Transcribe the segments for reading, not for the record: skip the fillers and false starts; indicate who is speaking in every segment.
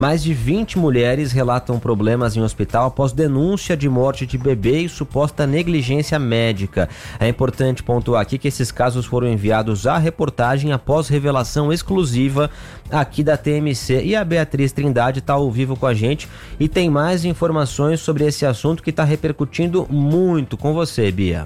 Speaker 1: Mais de 20 mulheres relatam problemas em hospital após denúncia de morte de bebê e suposta negligência médica. É importante pontuar aqui que esses casos foram enviados à reportagem após revelação exclusiva aqui da TMC. E a Beatriz Trindade está ao vivo com a gente e tem mais informações sobre esse assunto que está repercutindo muito. Com você, Bia.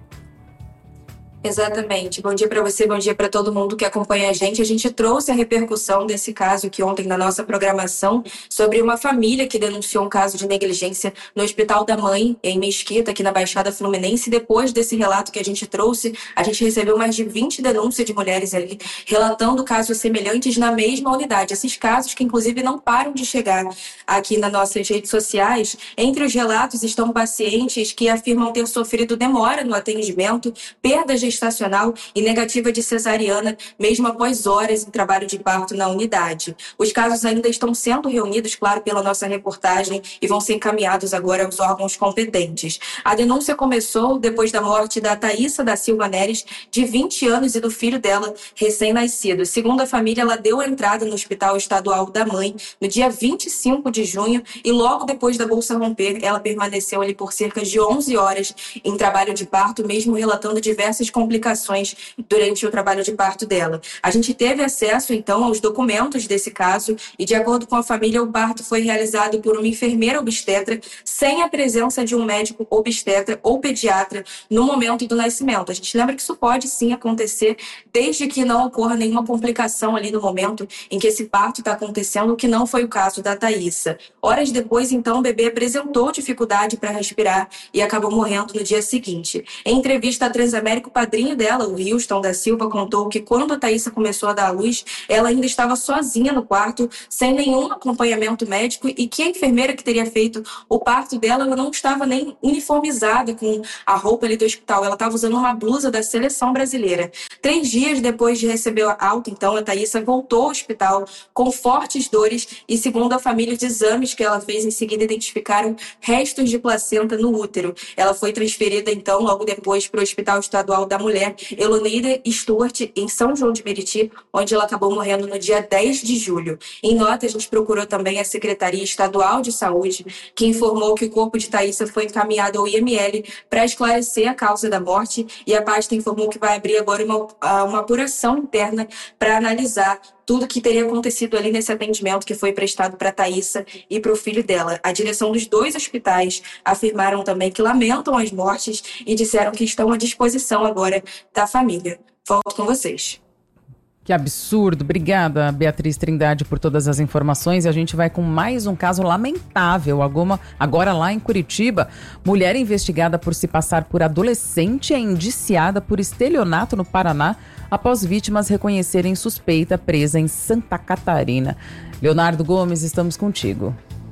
Speaker 2: Exatamente. Bom dia para você, bom dia para todo mundo que acompanha a gente. A gente trouxe a repercussão desse caso aqui ontem na nossa programação sobre uma família que denunciou um caso de negligência no Hospital da Mãe, em Mesquita, aqui na Baixada Fluminense. Depois desse relato que a gente trouxe, a gente recebeu mais de 20 denúncias de mulheres ali relatando casos semelhantes na mesma unidade. Esses casos que, inclusive, não param de chegar aqui nas nossas redes sociais. Entre os relatos estão pacientes que afirmam ter sofrido demora no atendimento, perda gestacional e negativa de cesariana, mesmo após horas em trabalho de parto na unidade. Os casos ainda estão sendo reunidos, claro, pela nossa reportagem e vão ser encaminhados agora aos órgãos competentes. A denúncia começou depois da morte da Thaísa da Silva Neres, de 20 anos, e do filho dela, recém-nascido. Segundo a família, ela deu entrada no Hospital Estadual da Mãe no dia 25 de junho e logo depois da bolsa romper, ela permaneceu ali por cerca de 11 horas em trabalho de parto, mesmo relatando diversas complicações durante o trabalho de parto dela. A gente teve acesso, então, aos documentos desse caso e, de acordo com a família, o parto foi realizado por uma enfermeira obstetra sem a presença de um médico obstetra ou pediatra no momento do nascimento. A gente lembra que isso pode, sim, acontecer desde que não ocorra nenhuma complicação ali no momento em que esse parto está acontecendo, o que não foi o caso da Thaísa. Horas depois, então, o bebê apresentou dificuldade para respirar e acabou morrendo no dia seguinte. Em entrevista à Transamérica, o padrinho dela, o Wilson da Silva, contou que quando a Thaísa começou a dar à luz, ela ainda estava sozinha no quarto, sem nenhum acompanhamento médico, e que a enfermeira que teria feito o parto dela, ela não estava nem uniformizada com a roupa ali do hospital, ela estava usando uma blusa da seleção brasileira. 3 dias depois de receber a alta, então, a Thaísa voltou ao hospital com fortes dores e, segundo a família, os exames que ela fez em seguida identificaram restos de placenta no útero. Ela foi transferida, então, logo depois para o Hospital Estadual da Mulher, Eloneida Stuart, em São João de Meriti, onde ela acabou morrendo no dia 10 de julho. Em nota, a gente procurou também a Secretaria Estadual de Saúde, que informou que o corpo de Thaísa foi encaminhado ao IML para esclarecer a causa da morte, e a pasta informou que vai abrir agora uma apuração interna para analisar tudo que teria acontecido ali nesse atendimento que foi prestado para a Thaísa e para o filho dela. A direção dos 2 hospitais afirmaram também que lamentam as mortes e disseram que estão à disposição agora da família. Volto com vocês.
Speaker 3: Que absurdo. Obrigada, Beatriz Trindade, por todas as informações. E a gente vai com mais um caso lamentável. Agora lá em Curitiba, mulher investigada por se passar por adolescente é indiciada por estelionato no Paraná após vítimas reconhecerem suspeita presa em Santa Catarina. Leonardo Gomes, estamos contigo.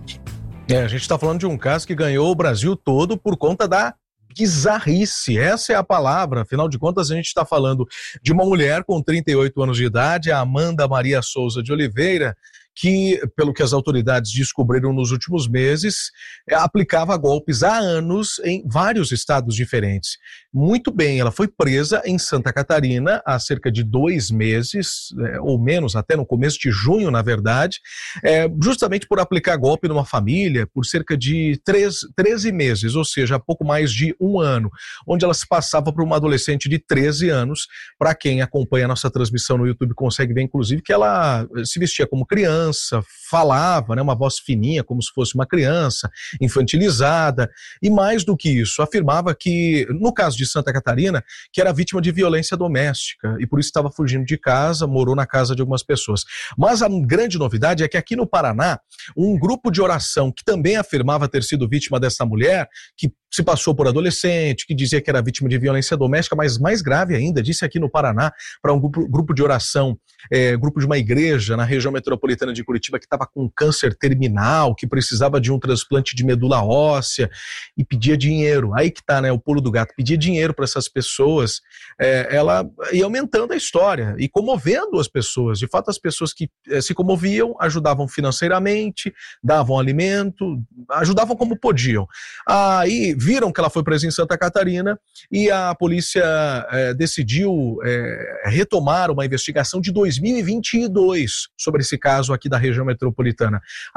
Speaker 4: A gente está falando de um caso que ganhou o Brasil todo por conta da bizarrice, essa é a palavra. Afinal de contas, a gente está falando de uma mulher com 38 anos de idade, a Amanda Maria Souza de Oliveira, que, pelo que as autoridades descobriram nos últimos meses, aplicava golpes há anos em vários estados diferentes. Muito bem, ela foi presa em Santa Catarina há cerca de 2 meses, ou menos, até no começo de junho, na verdade, justamente por aplicar golpe numa família por cerca de 13 meses, ou seja, pouco mais de 1 ano, onde ela se passava por uma adolescente de 13 anos. Para quem acompanha a nossa transmissão no YouTube consegue ver, inclusive, que ela se vestia como criança, falava, uma voz fininha, como se fosse uma criança, infantilizada, e mais do que isso, afirmava que, no caso de Santa Catarina, que era vítima de violência doméstica, e por isso estava fugindo de casa, morou na casa de algumas pessoas. Mas a grande novidade é que aqui no Paraná, um grupo de oração que também afirmava ter sido vítima dessa mulher, que se passou por adolescente, que dizia que era vítima de violência doméstica, mas mais grave ainda, disse aqui no Paraná, para um grupo de oração, grupo de uma igreja na região metropolitana de Curitiba, que estava com câncer terminal, que precisava de um transplante de medula óssea e pedia dinheiro. Aí que está, o pulo do gato, pedia dinheiro para essas pessoas. Ela ia aumentando a história e comovendo as pessoas. De fato, as pessoas que se comoviam ajudavam financeiramente, davam alimento, ajudavam como podiam. Aí viram que ela foi presa em Santa Catarina e a polícia decidiu retomar uma investigação de 2022 sobre esse caso aqui da região metropolitana.